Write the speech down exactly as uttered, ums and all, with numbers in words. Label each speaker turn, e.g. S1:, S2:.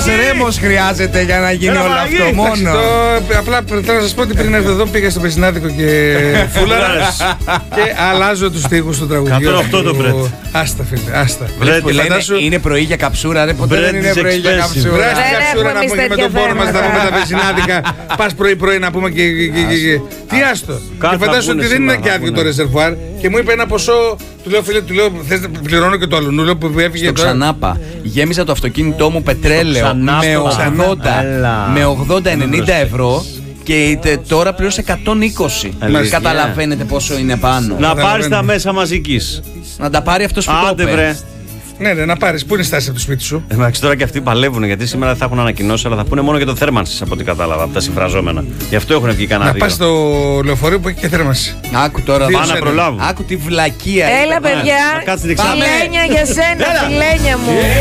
S1: ρέμος χρειάζεται για να γίνει όλο αυτό μόνο.
S2: Απλά θέλω να σας πω ότι πριν έρθω εδώ πήγα στο Πεζινάδικο και φούλαρας και αλλάζω τους στίχους του τραγουδιού.
S3: εκατόν οκτώ το Μπρετ.
S2: Άστα φίλε, άστα.
S1: Είναι πρωί για καψούρα, ρε, ποτέ δεν είναι πρωί για καψούρα.
S2: Βράζει καψούρα να πούμε και με τον πόνο μας, να πούμε τα Πεζινάδικα. Πας πρωί-πρωί να πούμε και. Τι άστο. Και φαντάσου ότι δεν είναι και άδειο το ρεζερβουάρ και μου είπε ένα ποσό. Του λέω, φίλε, του λέω, θες να πληρώνω και το αλουνούλο που έφυγε.
S1: Στο Ξανάπα. Γέμισα το αυτοκίνητό μου πετρέλαιο με ογδόντα ενενήντα ευρώ και τώρα πλήρωσε εκατόν είκοσι. Καταλαβαίνετε πόσο είναι πάνω.
S3: Να πάρεις τα μέσα μαζικής.
S1: Να τα πάρει αυτός που το είπε.
S2: Ναι, ναι, να πάρεις. Πού είναι η στάση από το σπίτι σου?
S3: Εντάξει, τώρα και αυτοί παλεύουν γιατί σήμερα θα έχουν ανακοινώσει, αλλά θα πούνε μόνο για το θέρμανση από ό,τι κατάλαβα από τα συμφραζόμενα. Γι' αυτό έχουν βγει κανένα δύο.
S2: Να πας στο λεωφορείο που έχει και θέρμανση.
S1: Άκου τώρα,
S3: Πάνε να προλάβουν.
S1: Άκου τη βλακεία.
S4: Έλα, παιδιά. Φιλένια για σένα, φιλένια μου.